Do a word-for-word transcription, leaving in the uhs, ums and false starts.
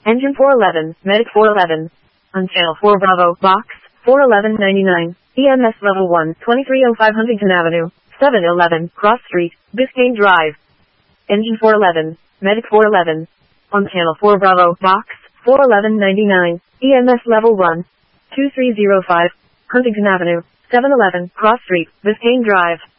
Engine four eleven, Medic four eleven. On channel four Bravo, box, four eleven ninety-nine. E M S level one, twenty-three oh five Huntington Avenue, seven eleven, Cross Street, Biscayne Drive. Engine four eleven, Medic four eleven. On channel four Bravo, box, four eleven ninety-nine. E M S level one, two three oh five, Huntington Avenue, seven eleven, Cross Street, Biscayne Drive.